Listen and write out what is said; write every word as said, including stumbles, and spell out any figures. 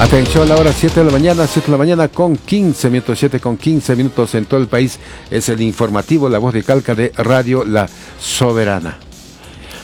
Atención, la hora siete de la mañana, siete de la mañana con quince minutos, siete con quince minutos en todo el país. Es el informativo La Voz de Calca de Radio La Soberana.